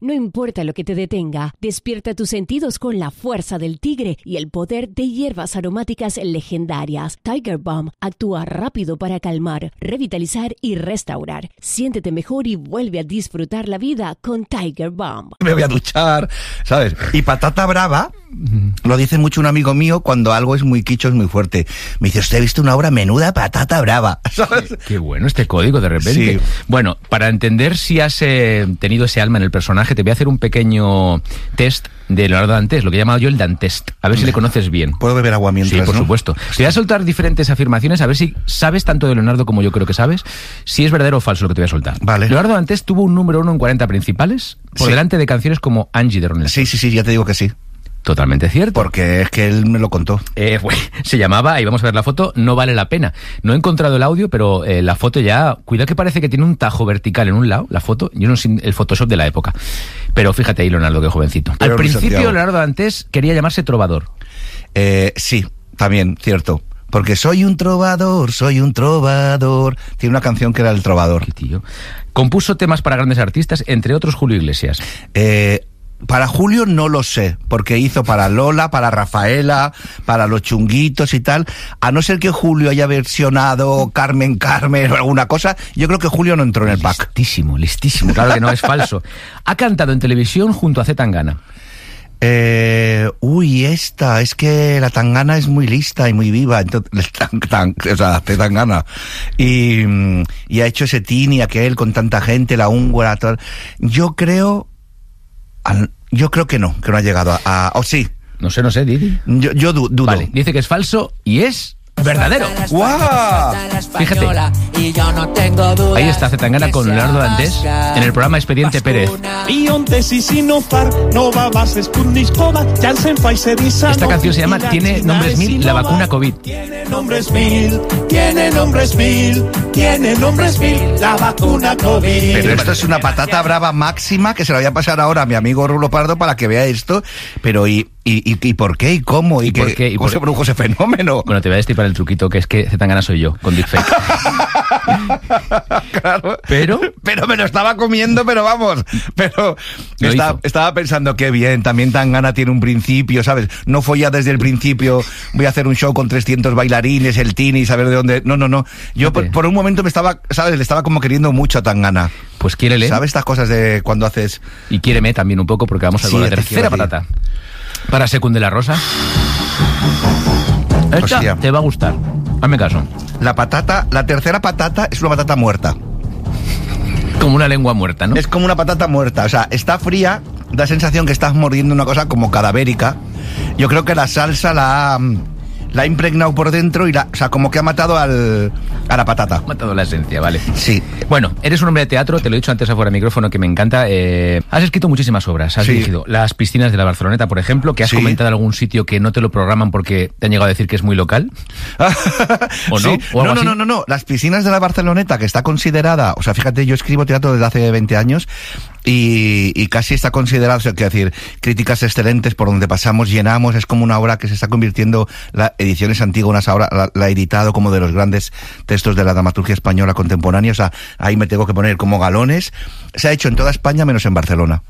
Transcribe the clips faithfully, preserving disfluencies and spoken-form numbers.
No importa lo que te detenga, despierta tus sentidos con la fuerza del tigre y el poder de hierbas aromáticas legendarias. Tiger Balm actúa rápido para calmar, revitalizar y restaurar. Siéntete mejor y vuelve a disfrutar la vida con Tiger Balm. Me voy a duchar, ¿sabes? Y patata brava, lo dice mucho un amigo mío cuando algo es muy quicho, es muy fuerte. Me dice, usted ha visto una obra menuda patata brava, ¿sabes? Qué, qué bueno este código de repente. Sí. Bueno, para entender si has eh, tenido ese alma en el personaje, te voy a hacer un pequeño test de Leonardo Dantes, lo que he llamado yo el Dantest. A ver si le conoces bien. ¿Puedo beber agua mientras? Sí, por ¿no? supuesto. Te voy a soltar diferentes afirmaciones, a ver si sabes tanto de Leonardo como yo creo que sabes, si es verdadero o falso lo que te voy a soltar. Vale. Leonardo Dantes tuvo un número uno en cuarenta principales, por Sí. delante de canciones como Angie de Ronald. Sí, sí, sí, ya te digo que sí. Totalmente cierto. Porque es que él me lo contó. Eh, bueno, se llamaba, y vamos a ver la foto, No vale la pena. No he encontrado el audio, pero eh, la foto ya, cuidado que parece que tiene un tajo vertical en un lado, la foto, yo no sé el Photoshop de la época. Pero fíjate ahí, Leonardo, qué jovencito. Pero Al Luis principio, Santiago. Leonardo Dantes quería llamarse trovador. Eh, sí, también, cierto. Porque soy un trovador, soy un trovador. Tiene una canción que era El Trovador. Qué tío. Compuso temas para grandes artistas, entre otros Julio Iglesias. Eh... Para Julio no lo sé, porque hizo para Lola, para Rafaela, para Los Chunguitos y tal. A no ser que Julio haya versionado Carmen Carmen o alguna cosa, yo creo que Julio no entró en el pack. Listísimo, listísimo, claro que no, es falso. Ha cantado en televisión junto a C. Tangana. Eh, uy, esta, es que la Tangana es muy lista y muy viva, entonces, tan, tan, o sea, hace Tangana. Y, y ha hecho ese tini aquel con tanta gente, la húngara, todo. Yo creo... Yo creo que no, que no ha llegado a... a o sí. No sé, no sé, Didi. Yo, yo du, dudo. Vale, dice que es falso y es verdadero. ¡Guau! Fíjate. Ahí está C. Tangana con Leonardo Dantes en el programa Expediente Pérez. Esta canción se llama Tiene nombres mil, la vacuna COVID. Tiene nombres mil, tiene nombres mil, tiene nombres mil, la vacuna COVID. Pero esto es una patata brava máxima que se la voy a pasar ahora a mi amigo Rulo Pardo para que vea esto. Pero ¿y, y, y, y por qué? ¿Y cómo? ¿Y, ¿Y qué, por qué? ¿Y cómo por se qué? produjo ese fenómeno? Bueno, te voy a destripar el truquito, que es que C. Tangana soy yo, con deepfake. Claro. Pero... Pero me lo estaba comiendo, pero vamos. Pero Lo está, hizo. estaba pensando que bien, también Tangana tiene un principio, ¿sabes? No fue ya desde el principio, voy a hacer un show con trescientos bailarines, el tini, saber de dónde... No, no, no. Yo por, por un momento me estaba, ¿sabes? Le estaba como queriendo mucho a Tangana. Pues quiérele. ¿Sabes estas cosas de cuando haces...? Y quiéreme también un poco, porque vamos a Sí, con la te tercera quiero a ti. patata. Para Secunde la Rosa. Esta Hostia. te va a gustar. Hazme caso. La patata, la tercera patata es una patata muerta. Como una lengua muerta, ¿no? Es como una patata muerta, o sea, está fría, da sensación que estás mordiendo una cosa como cadavérica. Yo creo que la salsa la ha, la ha impregnado por dentro y la, o sea, como que ha matado al, a la patata. Ha matado la esencia, vale. Sí. Bueno, eres un hombre de teatro, te lo he dicho antes afuera del micrófono, que me encanta. Eh, has escrito muchísimas obras, has Sí. dirigido Las piscinas de la Barceloneta, por ejemplo, que has Sí. comentado en algún sitio que no te lo programan porque te han llegado a decir que es muy local. ¿O no? Sí. ¿O algo No, no, así? no, no, no. Las piscinas de la Barceloneta, que está considerada, o sea, fíjate, yo escribo teatro desde hace veinte años y, y casi está considerada, o sea, quiero decir, críticas excelentes por donde pasamos, llenamos, es como una obra que se está convirtiendo, la Ediciones Antígonas ahora la, la ha editado como de los grandes textos de la dramaturgia española contemporánea, o sea, ahí me tengo que poner como galones. Se ha hecho en toda España menos en Barcelona.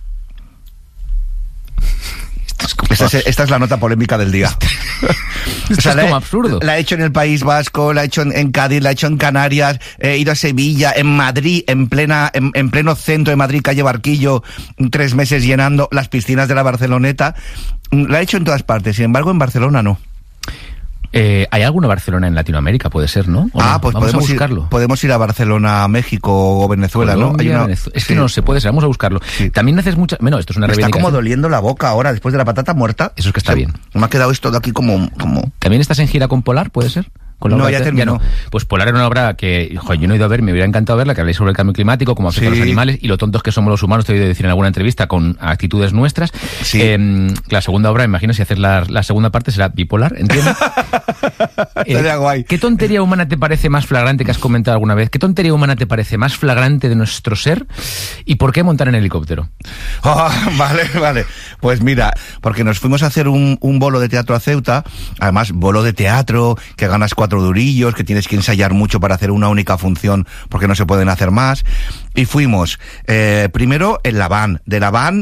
Esto es como, Esta es, esta es la nota polémica del día. esto O sea, es la como he- absurdo. La he hecho en el País Vasco, la he hecho en, en Cádiz, la he hecho en Canarias, he ido a Sevilla, en Madrid, en plena, en, en pleno centro de Madrid, calle Barquillo, tres meses llenando las piscinas de la Barceloneta. La he hecho en todas partes, sin embargo en Barcelona no. Eh, ¿Hay alguna Barcelona en Latinoamérica? Puede ser, ¿no? ¿O Ah, no? pues vamos podemos a ir, buscarlo. podemos ir a Barcelona, México o Venezuela, Colombia, ¿no? Hay una- Venezuela. Es sí. que no se puede ser, vamos a buscarlo. Sí. También haces mucha... Bueno, esto es una Me está reivindicación. como doliendo la boca ahora, después de la patata muerta. Eso es que está Se- bien. Me ha quedado esto de aquí como... como... ¿También estás en gira con Polar, puede ser? Con la No, obra ya de- terminó. no. Pues Polar era una obra que, joder, yo no he ido a ver, me hubiera encantado verla, que habléis sobre el cambio climático, cómo afecta Sí. a los animales y lo tontos que somos los humanos, te he oído decir en alguna entrevista, con actitudes nuestras. Sí. Eh, la segunda obra, imagino, si haces la, la segunda parte será bipolar, ¿entiendes? Estaría guay. ¿Qué tontería humana te parece más flagrante que has comentado alguna vez? ¿Qué tontería humana te parece más flagrante de nuestro ser? ¿Y por qué montar en helicóptero? Oh, vale, vale. Pues mira, porque nos fuimos a hacer un, un bolo de teatro a Ceuta, además bolo de teatro, que ganas cuatro durillos, que tienes que ensayar mucho para hacer una única función porque no se pueden hacer más. Y fuimos, eh, primero en la van, de la van